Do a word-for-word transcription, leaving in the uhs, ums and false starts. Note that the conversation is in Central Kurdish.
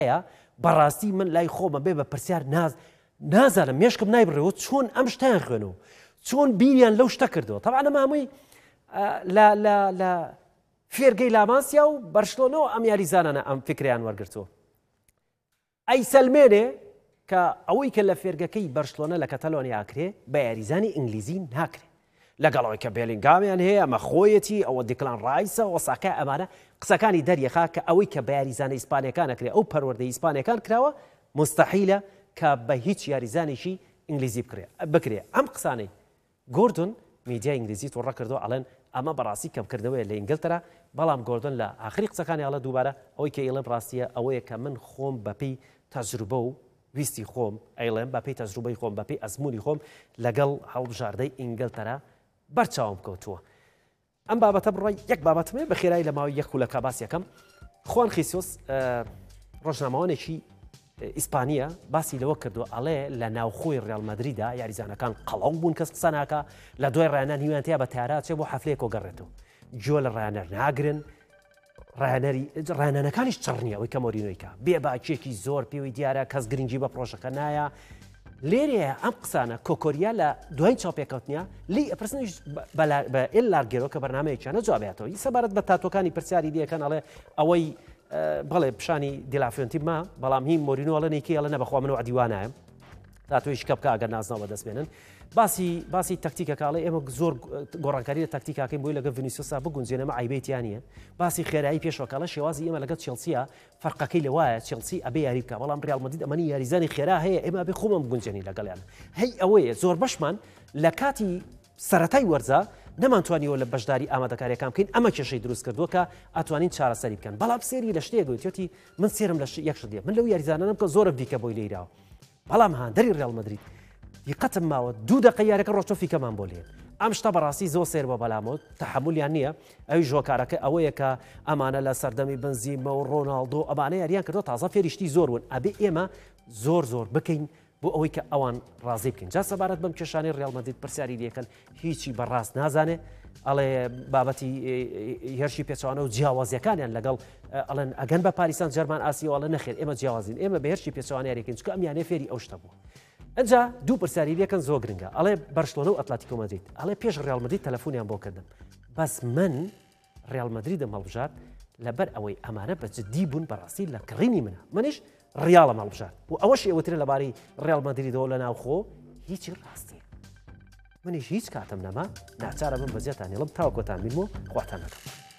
بەڕاستی من لای خۆمە بێ بە پرسیار ناز نازانم مێشکم نایبڕێەوە چۆن ئەم شتیان خوێنەوە چۆن بیریان لەو شتە کردەوە طبعا ئەمە هەمووی لە فێرگەی لاماسیا و بەرشلۆنەوە ئەم یاریزانانە ئەم فکریان وەرگرتووە ئەی سەلمێنێ کە ئەوەی کە لە فێرگەکەی بەرشلۆنە لە کەتەلۆنیا کرێ بە یاریزانی ئینگلیزی ناکرێت لەگەڵەوەی کە بێلینگامیان هەیە ئەمە خۆیەتی ئەوە دیکلان ڕایسە وەساکە ئەمانە قسەکانی دەریەخا کە ئەوەی کە بە یاریزانە ئیسپانیەکان نەکرێ ئەو پەروەردەی ئیسپانیەکان کراوە مستەحیلە کە بە هیچ یاریزانێکی ئینگلیزی بکرێ ئەم قسانەی گۆردون میدیای ئینگلیزی تۆڕە کردو ئەڵێن ئەمە بەڕاستی کەمکردنەوەی لە ئینگلترا بەڵام گۆردن لە ئاخری قسەکانی ئەڵە دووبارە ئەوەی کە ئێڵم ڕاستیە ئەوەیە کە من خۆم بەپێی تەجروبە و ویستی خۆم ئەیڵێم بەپێی تەجروبەی خۆم بەپێی ئەزمموی خۆم لەگەڵ هەڵبژاردەی ئینگلترا بەرچاوم کەوتووە ئەم بابەتە بڕای یەک بابەتمێ بە خێرایی لە ماوەی یەک خولەکە باس یەکەم خوان خیسۆس ڕۆژنامەوانێکی ئیسپانیا باسی لەوە کردو ئەڵێ لە ناوخۆی ڕیال مەدریدا یاریزانەکان قەڵاو بوون کەس قسە ناکە لە دوای ڕایانان هیوانتیا بە تارات چێ بۆ حەفلەیەکۆ گەڕێتەوە جۆ لە ڕایانەر ناگرن ڕایانەکانیش چڕنیە ئەوەی کە مۆرینۆیکە بێ باچێکی زۆر پێوەی دیارە کەس گرنگی بە پرۆژەکە نایە لێرەیە ئەم قسانە کۆکۆریا لە دوای چاپێکەوتنیا لی ئەپرسنیش بە ئێلارگێرۆ کە بەرنامەیەکیانە جوابێتەوە سەبارەت بە تاتۆکانی پرسیاری دیەکەن ئەڵێ ئەوەی بەڵێ پیشانی دیلافێنتی ما بەڵام هی مۆرینۆ لەنێکی ئەڵە نەبەخوا منەوە عدیوانایە تاتۆی شکە بکە ئەگەر نازنەوە دەست بێنن باسی باسی تەکتیکەکەڵێ ئێمە زۆر گۆڕانکاری لە تەکتیکاکەین بۆی لەگە ڤینیسیۆسا بگونجێنەمە عیبێتیانە باسی خێرایی پێشوەکەڵە شێوازی ئێمە لەگەڵ چێلسیە فەرقەکەی لەوایە چێلسی ئەبێ یاری بکە بەڵام ڕیال مەدرید ئەمەنی یاریزانی خێرا هەیە ئێمە بێ خۆمان بگونجێنی لەگەڵیان هەی ئەوەیە زۆر بەشمان لە کاتی سەرەتای وەرزە نەمانتوانیەوە لە بەشداری ئامادەکاریەکان بکەین ئەمە کێشەی دروست کردووە کە ئەتوانین چارەسەری بکەن بەڵام سێری لە شتێک گوتێتی من سێرم لە یەک شت من لەو یاریزانانم کە زۆرە دیکە بۆی لێراوە بەڵام هاندەری ڕیال مەدرید دیقەتم ماوە دوو دقە یارەکە ڕۆژتۆ فیکەمان بۆ لێن ئەم شتە بەڕاستی زۆر سێر بە بەلامەوە تەحمولیان نییە ئەوی ژۆکارەکە ئەوەیە کە ئەمانە لە سەردەمی بنزیمە و ڕۆناڵدۆ ئەمانە یاریان کردو تازە فێریشتی زۆر بوون ئەبێ ئێمە زۆر زۆر بکەین بۆ ئەوەی کە ئەوان ڕازی بکەین جا سەبارەت بەم کێشانەی ڕیال مەدرید پرسیاری دیەکەن هیچی بەڕاست نازانێ ئەڵێ بابەتی هێرشی پێچوانە و جیاوازیەکانیان لەگەڵ ئەڵەن ئەگەن بە پاریسان جەرمان ئاسیەوەڵە نەخێر ئێمە جیاوازین ئێمە بە هێرشی پێچوانیارێکین چکە ئەمیانێ فێری ئەو شتە بوو ئەجا دوو پرسیاریەکەن زۆر گرنگە ئەڵێ بەرشلۆنە و ئەتلتیکۆ مەدرید ئەڵێ پێش ڕیال مەدرید تەلەفۆنیان بۆ کردم بەس من ڕیال مەدریدم هەڵبژارد لەبەر ئەوەی ئەمانە بە جددی بوون بەڕاستی لە کڕینی منە منیش ڕیاڵە هەڵبژارد و ئەوەش ئێوەترە لەبارەی ڕیال مەدریدەوە لە ناوخۆ هیچی ڕاستی منیش هیچ کاتم نەما ناچارە من بەجێتان هێڵم تاوە کۆتان بینمەوە خواتان نەکەم